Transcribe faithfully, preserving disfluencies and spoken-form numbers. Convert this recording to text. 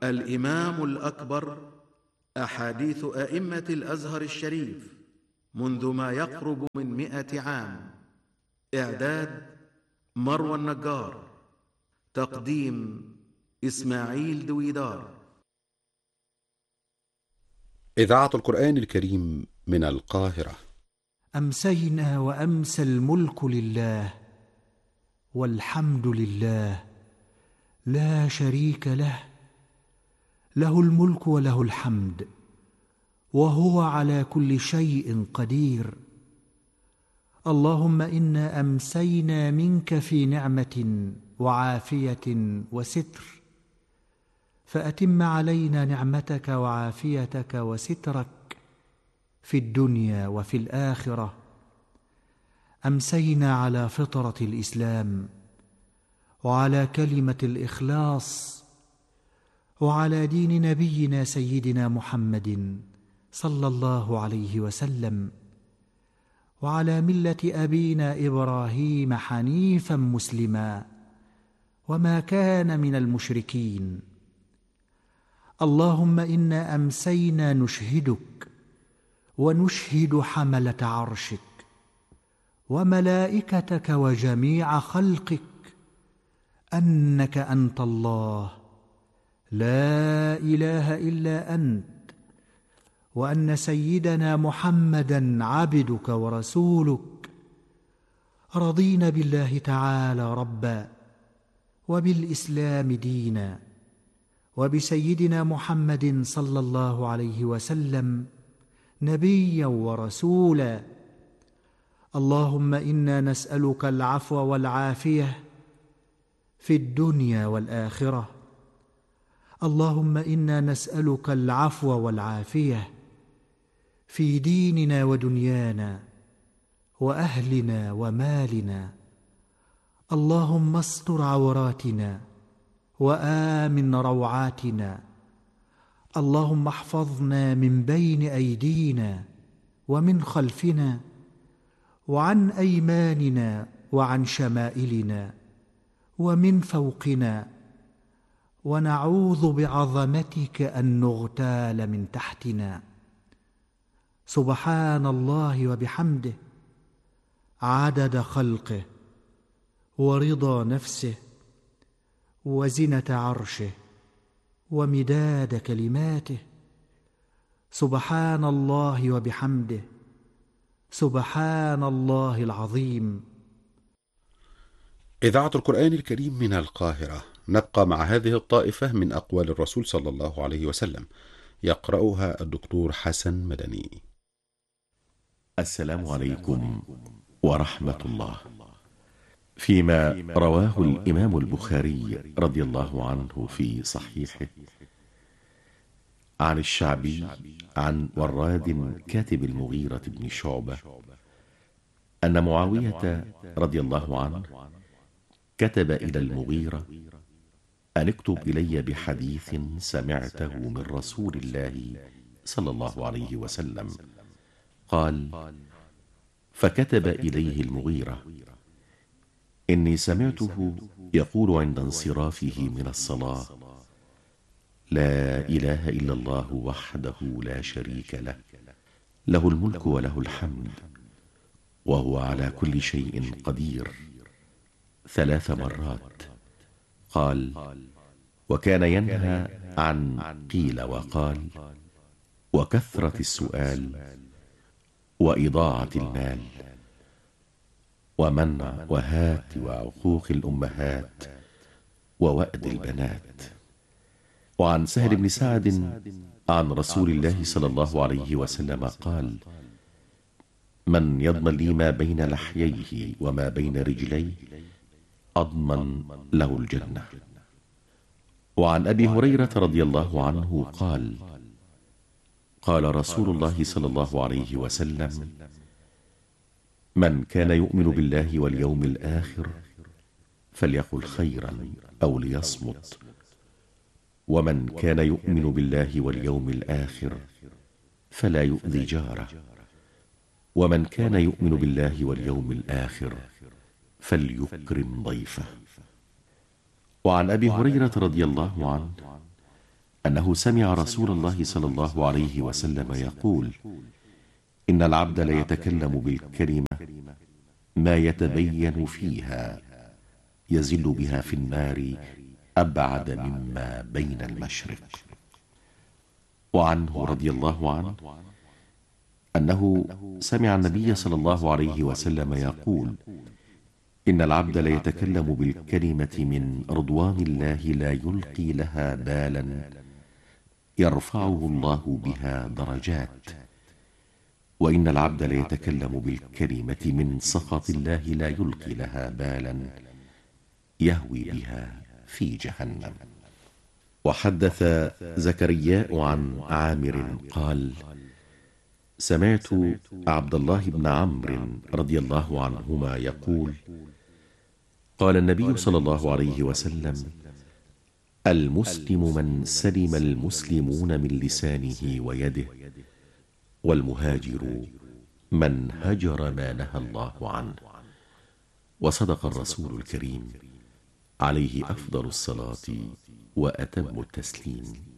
الإمام الأكبر، أحاديث أئمة الأزهر الشريف منذ ما يقرب من مئة عام. إعداد مروى النجار، تقديم إسماعيل دويدار. إذاعة القرآن الكريم من القاهرة. أمسينا وأمسى الملك لله والحمد لله لا شريك له، له الملك وله الحمد وهو على كل شيء قدير. اللهم إنا أمسينا منك في نعمة وعافية وستر، فأتم علينا نعمتك وعافيتك وسترك في الدنيا وفي الآخرة. أمسينا على فطرة الإسلام وعلى كلمة الإخلاص وعلى دين نبينا سيدنا محمد صلى الله عليه وسلم، وعلى ملة أبينا إبراهيم حنيفا مسلما وما كان من المشركين. اللهم إنا أمسينا نشهدك ونشهد حملة عرشك وملائكتك وجميع خلقك أنك أنت الله لا إله إلا أنت، وأن سيدنا محمدًا عبدك ورسولك. رضينا بالله تعالى ربًا، وبالإسلام دينًا، وبسيدنا محمد صلى الله عليه وسلم نبيًا ورسولا. اللهم إنا نسألك العفو والعافية في الدنيا والآخرة. اللهم إنا نسألك العفو والعافية في ديننا ودنيانا وأهلنا ومالنا. اللهم استر عوراتنا وآمن روعاتنا. اللهم احفظنا من بين أيدينا ومن خلفنا وعن أيماننا وعن شمائلنا ومن فوقنا، ونعوذ بعظمتك أن نغتال من تحتنا. سبحان الله وبحمده عدد خلقه ورضا نفسه وزنة عرشه ومداد كلماته. سبحان الله وبحمده سبحان الله العظيم. إذاعة القرآن الكريم من القاهرة. نبقى مع هذه الطائفة من أقوال الرسول صلى الله عليه وسلم، يقرأها الدكتور حسن مدني. السلام عليكم ورحمة الله. فيما رواه الإمام البخاري رضي الله عنه في صحيحه عن الشعبي عن وراد كاتب المغيرة بن شعبة أن معاوية رضي الله عنه كتب إلى المغيرة أن اكتب إلي بحديث سمعته من رسول الله صلى الله عليه وسلم. قال: فكتب إليه المغيرة: إني سمعته يقول عند انصرافه من الصلاة: لا إله إلا الله وحده لا شريك له، له الملك وله الحمد وهو على كل شيء قدير، ثلاث مرات. قال: وكان ينهى عن قيل وقال وكثرة السؤال وإضاعة المال ومنع وهات وعقوق الأمهات ووأد البنات. وعن سهل بن سعد عن رسول الله صلى الله عليه وسلم قال: من يضمن لي ما بين لحييه وما بين رجليه أضمن له الجنة. وعن أبي هريرة رضي الله عنه قال: قال رسول الله صلى الله عليه وسلم: من كان يؤمن بالله واليوم الآخر فليقل خيرا أو ليصمت، ومن كان يؤمن بالله واليوم الآخر فلا يؤذي جاره، ومن كان يؤمن بالله واليوم الآخر فليكرم ضيفه. وعن أبي هريرة رضي الله عنه أنه سمع رسول الله صلى الله عليه وسلم يقول: إن العبد ليتكلم بالكلمة ما يتبين فيها يزل بها في النار أبعد مما بين المشرق. وعنه رضي الله عنه أنه سمع النبي صلى الله عليه وسلم يقول: إن العبد ليتكلم بالكلمة من رضوان الله لا يلقي لها بالا يرفعه الله بها درجات، وإن العبد ليتكلم بالكلمة من سخط الله لا يلقي لها بالا يهوي بها في جهنم. وحدث زكرياء عن عامر قال: سمعت عبد الله بن عمرو رضي الله عنهما يقول: قال النبي صلى الله عليه وسلم: المسلم من سلم المسلمون من لسانه ويده، والمهاجر من هجر ما نهى الله عنه. وصدق الرسول الكريم عليه أفضل الصلاة وأتم التسليم.